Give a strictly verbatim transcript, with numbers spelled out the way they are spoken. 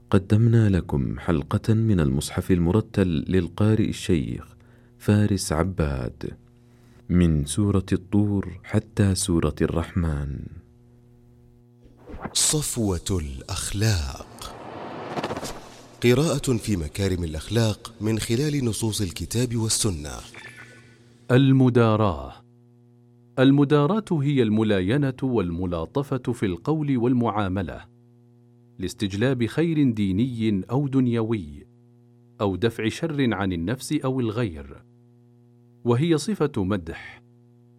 قدمنا لكم حلقة من المصحف المرتل للقارئ الشيخ فارس عباد من سورة الطور حتى سورة الرحمن. صفوة الأخلاق، قراءة في مكارم الأخلاق من خلال نصوص الكتاب والسنة. المداراة. المداراة هي الملاينة والملاطفة في القول والمعاملة لاستجلاب خير ديني أو دنيوي أو دفع شر عن النفس أو الغير، وهي صفة مدح